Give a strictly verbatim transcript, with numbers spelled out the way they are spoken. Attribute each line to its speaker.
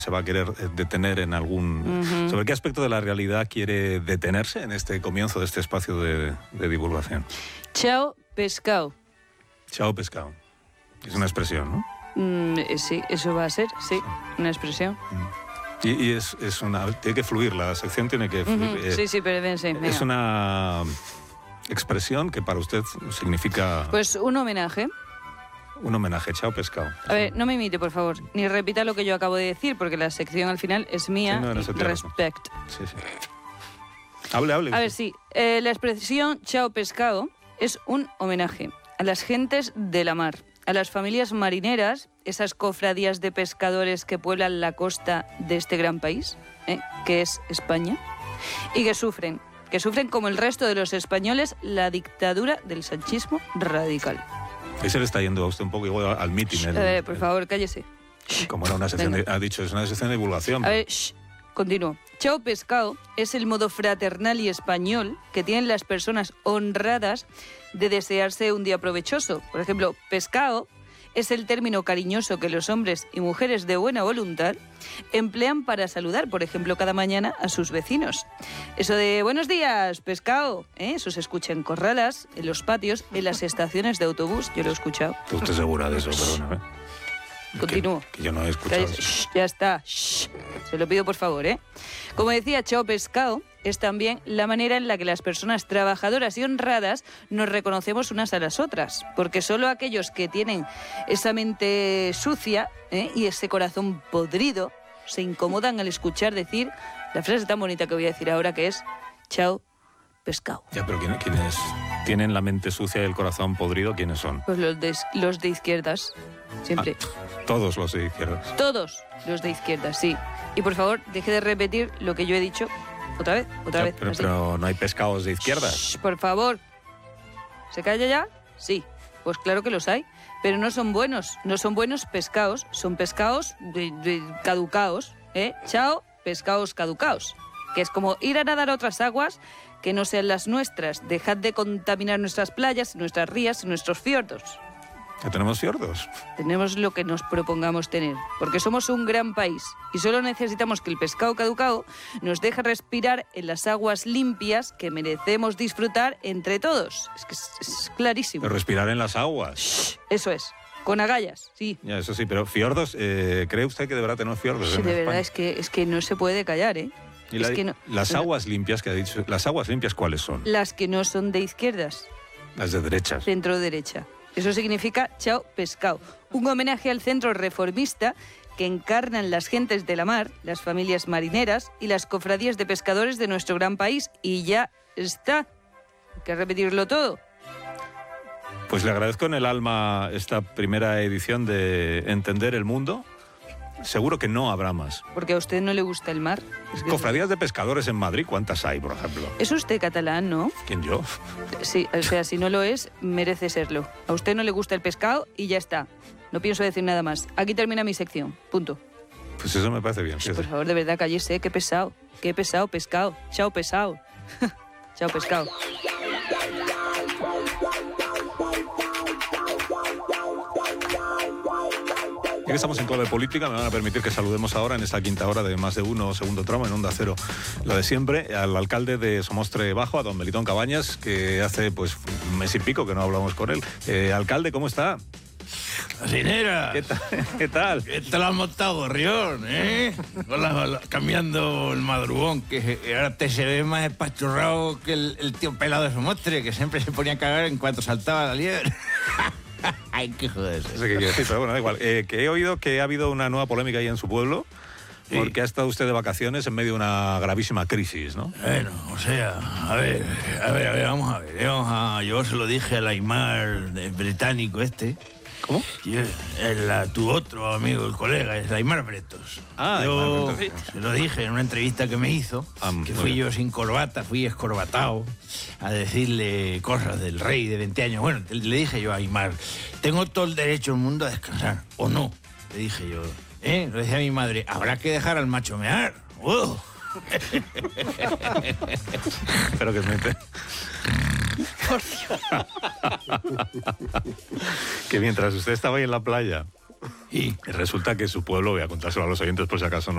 Speaker 1: se va a querer detener en algún... Uh-huh. ¿Sobre qué aspecto de la realidad quiere detenerse en este comienzo de este espacio de, de divulgación?
Speaker 2: Chao pescado.
Speaker 1: Chao pescado. Es una expresión, ¿no?
Speaker 2: Mm, sí, eso va a ser, sí, una expresión.
Speaker 1: Y, y es, es una... Tiene que fluir, la sección tiene que fluir.
Speaker 2: Uh-huh. Eh, sí, sí, pero ven, sí,
Speaker 1: es una expresión que para usted significa...
Speaker 2: Pues un homenaje.
Speaker 1: Un homenaje, chao pescado.
Speaker 2: A ver, no me imite, por favor, ni repita lo que yo acabo de decir, porque la sección al final es mía. Sí, no, no respect.
Speaker 1: Sí, sí. Hable, hable.
Speaker 2: A ver, sí. Eh, la expresión chao pescado es un homenaje a las gentes de la mar, a las familias marineras, esas cofradías de pescadores que pueblan la costa de este gran país, ¿eh? que es España, y que sufren, que sufren como el resto de los españoles la dictadura del sanchismo radical.
Speaker 1: Ahí se le está yendo a usted un poco igual al mitin. El,
Speaker 2: eh, por favor, cállese.
Speaker 1: Como era una sección de, ha dicho, es una sección de divulgación.
Speaker 2: A ver, shh, continúo. Chao pescado es el modo fraternal y español que tienen las personas honradas de desearse un día provechoso. Por ejemplo, pescado es el término cariñoso que los hombres y mujeres de buena voluntad emplean para saludar, por ejemplo, cada mañana a sus vecinos. Eso de buenos días, pescado, ¿eh? Eso se escucha en corralas, en los patios, en las estaciones de autobús. Yo lo he escuchado.
Speaker 1: ¿Está usted segura de eso? Perdona, ¿eh?
Speaker 2: Continúo.
Speaker 1: Que, que yo no he escuchado.
Speaker 2: Shh, ya está. Shh. Se lo pido por favor, ¿eh? Como decía, chao pescado es también la manera en la que las personas trabajadoras y honradas nos reconocemos unas a las otras. Porque solo aquellos que tienen esa mente sucia, ¿eh? y ese corazón podrido se incomodan al escuchar decir la frase tan bonita que voy a decir ahora, que es chao pescado.
Speaker 1: Ya, pero ¿quién, ¿quiénes tienen la mente sucia y el corazón podrido? ¿Quiénes son?
Speaker 2: Pues los de, los de izquierdas, siempre.
Speaker 1: Ah, todos los de izquierdas.
Speaker 2: Todos los de izquierdas, sí. Y por favor, deje de repetir lo que yo he dicho otra vez, otra
Speaker 1: ya,
Speaker 2: vez.
Speaker 1: Pero, pero no hay pescados de izquierdas.
Speaker 2: Shh, por favor. ¿Se calla ya? Sí. Pues claro que los hay. Pero no son buenos. No son buenos pescados. Son pescados de, de caducaos. ¿Eh? Chao, pescados caducaos. Que es como ir a nadar a otras aguas que no sean las nuestras. Dejad de contaminar nuestras playas, nuestras rías y nuestros fiordos.
Speaker 1: ¿Ya tenemos fiordos?
Speaker 2: Tenemos lo que nos propongamos tener, porque somos un gran país y solo necesitamos que el pescado caducado nos deje respirar en las aguas limpias que merecemos disfrutar entre todos. Es que es, es clarísimo.
Speaker 1: Pero respirar en las aguas.
Speaker 2: Shh, eso es. Con agallas, sí.
Speaker 1: Ya, eso sí, pero fiordos, eh, ¿cree usted que de verdad tenemos fiordos?
Speaker 2: Sí,
Speaker 1: en
Speaker 2: de
Speaker 1: España?
Speaker 2: verdad, es que, es que no se puede callar, ¿eh?
Speaker 1: ¿Y la,
Speaker 2: es que no,
Speaker 1: las
Speaker 2: no,
Speaker 1: aguas limpias que ha dicho, las aguas limpias cuáles son?
Speaker 2: Las que no son de izquierdas.
Speaker 1: Las de derechas.
Speaker 2: Centro derecha. Eso significa chao pescado. Un homenaje al centro reformista que encarnan las gentes de la mar, las familias marineras y las cofradías de pescadores de nuestro gran país. Y ya está. Hay que repetirlo todo.
Speaker 1: Pues le agradezco en el alma esta primera edición de Entender el Mundo. Seguro que no habrá más.
Speaker 2: Porque a usted no le gusta el mar. Es que
Speaker 1: Cofradías de pescadores en Madrid, ¿cuántas hay, por ejemplo?
Speaker 2: Es usted catalán, ¿no?
Speaker 1: ¿Quién, yo?
Speaker 2: Sí, o sea, si no lo es, merece serlo. A usted no le gusta el pescado y ya está. No pienso decir nada más. Aquí termina mi sección. Punto.
Speaker 1: Pues eso me parece bien.
Speaker 2: Pues por favor, de verdad, cállese. Qué pesado. Qué pesado, pescado. Chao, pesado. Chao, pescado.
Speaker 1: Ya que estamos en clave política, me van a permitir que saludemos ahora en esta quinta hora de Más de Uno, segundo tramo, en Onda Cero, la de siempre, al alcalde de Somostre Bajo, a don Melitón Cabañas, que hace pues un mes y pico que no hablamos con él. Eh, alcalde, ¿cómo está?
Speaker 3: Asinera.
Speaker 1: ¿Qué tal? ¿Qué tal?
Speaker 3: ¿Qué tal has montado, Gorrión, eh? Hola, hola, cambiando el madrugón, que ahora te se ve más espachurrado que el, el tío pelado de Somostre, que siempre se ponía a cagar en cuanto saltaba la liebre. Ay, qué joder.
Speaker 1: No sé qué quiere decir, pero bueno, da igual. Eh, que he oído que ha habido una nueva polémica ahí en su pueblo, sí, porque ha estado usted de vacaciones en medio de una gravísima crisis, ¿no?
Speaker 3: Bueno, o sea, a ver, a ver, a ver, vamos a ver. Vamos a, yo se lo dije al Aymar del británico este.
Speaker 1: ¿Cómo?
Speaker 3: Y el, el, tu otro amigo, el colega, es Aymar Bretos.
Speaker 1: Ah,
Speaker 3: yo
Speaker 1: Aymar Bretos.
Speaker 3: Se lo dije en una entrevista que me hizo,
Speaker 1: um,
Speaker 3: que fui yo sin corbata, fui escorbatado a decirle cosas del rey de veinte años. Bueno, le dije yo a Aymar, tengo todo el derecho del mundo a descansar, ¿o no? Le dije yo, ¿eh? Lo decía mi madre, habrá que dejar al macho mear. ¡Uh!
Speaker 1: Espero que es mente.
Speaker 2: Por Dios.
Speaker 1: Que mientras usted estaba ahí en la playa,
Speaker 3: y
Speaker 1: resulta que su pueblo, voy a contárselo a los oyentes por si acaso no